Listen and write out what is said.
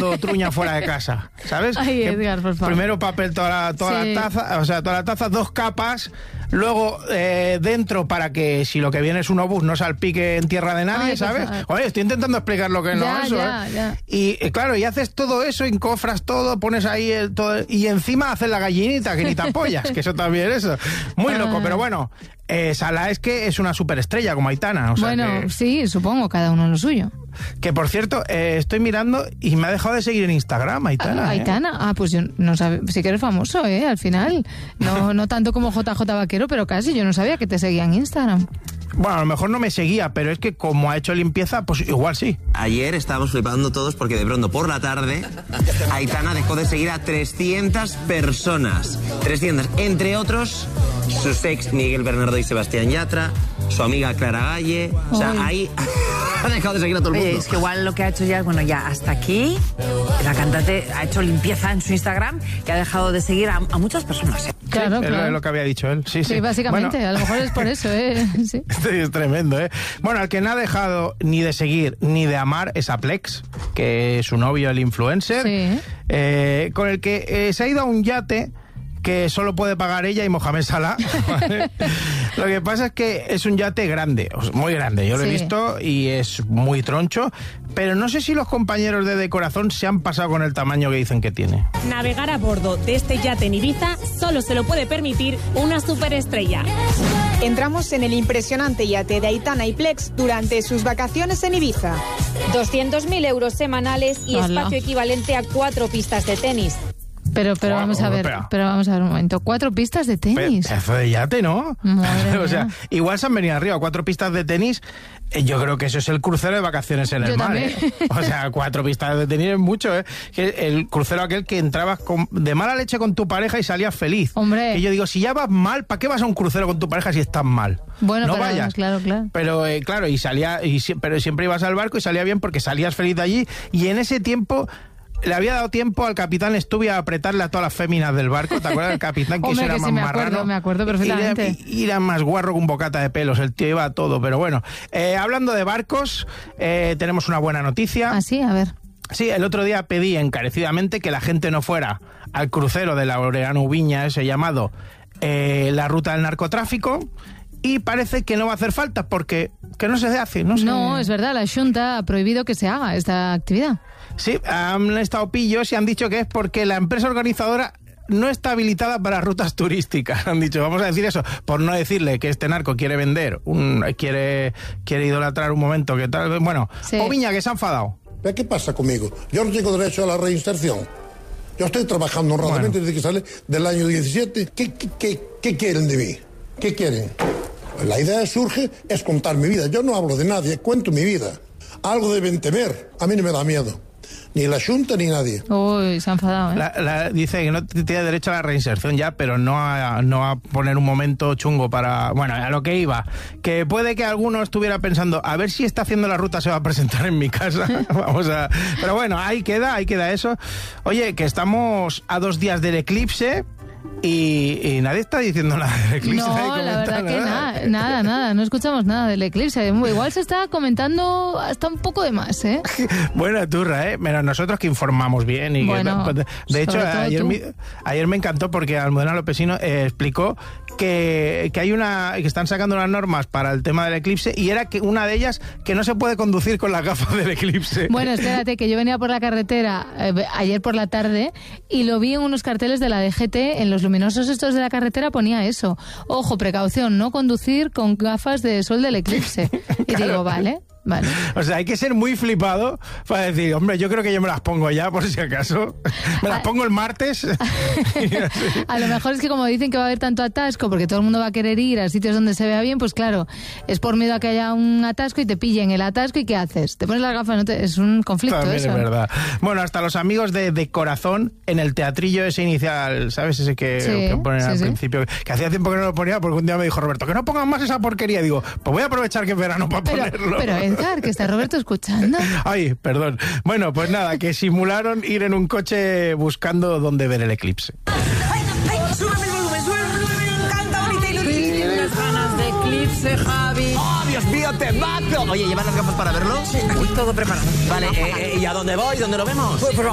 comiendo truña fuera de casa, ¿sabes? Ay, Edgar, por favor. Primero papel toda la taza, o sea, toda la taza, 2 capas, luego dentro para que si lo que viene es un obús no salpique en tierra de nadie, ¿sabes? Oye, estoy intentando explicar lo que no es eso, ya. Y claro, y haces todo eso, encofras todo, pones ahí todo, y encima haces la gallinita, que ni te apoyas, que eso también es eso. Muy loco, pero bueno, Salah es que es una superestrella como Aitana. O sea bueno, sí, supongo, cada uno lo suyo. Que por cierto, estoy mirando y me ha dejado de seguir en Instagram, Aitana. Aitana, pues yo no sabía, sí que eres famoso, al final. No tanto como JJ Vaquero, pero casi, yo no sabía que te seguía en Instagram. Bueno, a lo mejor no me seguía, pero es que como ha hecho limpieza, pues igual sí. Ayer estábamos flipando todos porque de pronto por la tarde Aitana dejó de seguir a 300 personas. 300, entre otros sus ex Miguel Bernardo y Sebastián Yatra, su amiga Clara Galle. O sea, ahí ha dejado de seguir a todo el mundo. Oye, es que igual lo que ha hecho ya es, bueno, ya hasta aquí, la cantante ha hecho limpieza en su Instagram y ha dejado de seguir a muchas personas. Claro, sí, claro. Es lo que había dicho él. Sí, básicamente, bueno, a lo mejor es por eso, Sí. Es tremendo, Bueno, al que no ha dejado ni de seguir ni de amar es a Plex, que es su novio, el influencer, con el que se ha ido a un yate que solo puede pagar ella y Mohamed Salah. Lo que pasa es que es un yate grande, muy grande, yo lo he visto y es muy troncho, pero no sé si los compañeros de Decorazón se han pasado con el tamaño que dicen que tiene. Navegar a bordo de este yate en Ibiza solo se lo puede permitir una superestrella. Entramos en el impresionante yate de Aitana y Plex durante sus vacaciones en Ibiza. 200.000 euros semanales y espacio equivalente a 4 pistas de tenis. Pero vamos a ver, un momento. 4 pistas de tenis. Pedazo de yate, ¿no? Madre o sea, mía. igual se han venido arriba 4 pistas de tenis. Yo creo que eso es el crucero de vacaciones en el mar. También. O sea, 4 pistas de tenis es mucho, El crucero aquel que entrabas de mala leche con tu pareja y salías feliz. Hombre. Que yo digo, si ya vas mal, ¿para qué vas a un crucero con tu pareja si estás mal? Bueno, no pero, vayas. Claro. Pero claro, pero siempre ibas al barco y salía bien porque salías feliz de allí. Y en ese tiempo le había dado tiempo al capitán Stubby a apretarle a todas las féminas del barco. ¿Te acuerdas del capitán? Que Hombre, eso era que más sí, marrano. me acuerdo perfectamente. Y era más guarro que un bocata de pelos. El tío iba a todo. Pero bueno, hablando de barcos, tenemos una buena noticia. Ah, sí, a ver. Sí, el otro día pedí encarecidamente que la gente no fuera al crucero de Laureano Viña, ese llamado La Ruta del Narcotráfico. Y parece que no va a hacer falta porque que no se hace. No, es verdad, la Xunta ha prohibido que se haga esta actividad. Sí, han estado pillos y han dicho que es porque la empresa organizadora no está habilitada para rutas turísticas. Han dicho, vamos a decir eso, por no decirle que este narco quiere vender, quiere idolatrar un momento, que tal. Bueno, Oviña, que se ha enfadado. ¿Qué pasa conmigo? Yo no tengo derecho a la reinserción. Yo estoy trabajando honradamente desde que sale del año 17. ¿Qué quieren de mí? ¿Qué quieren? La idea surge es contar mi vida. Yo no hablo de nadie, cuento mi vida. Algo deben temer. A mí no me da miedo. Ni la Xunta ni nadie. Uy, se ha enfadado, dice que no tiene derecho a la reinserción ya, pero no a poner un momento chungo para... Bueno, a lo que iba. Que puede que alguno estuviera pensando, a ver si está haciendo la ruta, se va a presentar en mi casa. Pero bueno, ahí queda eso. Oye, que estamos a 2 días del eclipse... Y nadie está diciendo nada del eclipse. No, la verdad que nada, no escuchamos nada del eclipse. Igual se está comentando hasta un poco de más, Buena turra, Pero nosotros que informamos bien. Y bueno, de hecho, ayer me encantó porque Almudena Lopesino explicó que que están sacando unas normas para el tema del eclipse y era que una de ellas que no se puede conducir con las gafas del eclipse. Bueno, espérate, que yo venía por la carretera ayer por la tarde y lo vi en unos carteles de la DGT, en los luminosos estos de la carretera ponía eso. Ojo, precaución, no conducir con gafas de sol del eclipse. Y Claro. digo, vale. O sea, hay que ser muy flipado para decir, hombre, yo creo que yo me las pongo ya, por si acaso. Me las pongo el martes. A lo mejor es que como dicen que va a haber tanto atasco, porque todo el mundo va a querer ir a sitios donde se vea bien, pues claro, es por miedo a que haya un atasco y te pillen el atasco y ¿qué haces? Te pones las gafas, es un conflicto. También eso. es verdad. Bueno, hasta los amigos de Corazón en el teatrillo ese inicial, ¿sabes? Ese que ponen al principio, que hacía tiempo que no lo ponía porque un día me dijo Roberto, que no pongan más esa porquería. Digo, pues voy a aprovechar que es verano para ponerlo. Pero Edgar, que está Roberto escuchando. Ay, perdón. Bueno, pues nada, que simularon ir en un coche buscando dónde ver el eclipse. ¡Súbeme el volumen, me encanta ahorita! Tienes ganas de eclipse, Javi. ¡Oh, Dios mío, temazo! Oye, ¿llevas las gafas para verlo? Sí, aquí todo preparado. Vale, ¿y a dónde voy? ¿Dónde lo vemos? Pues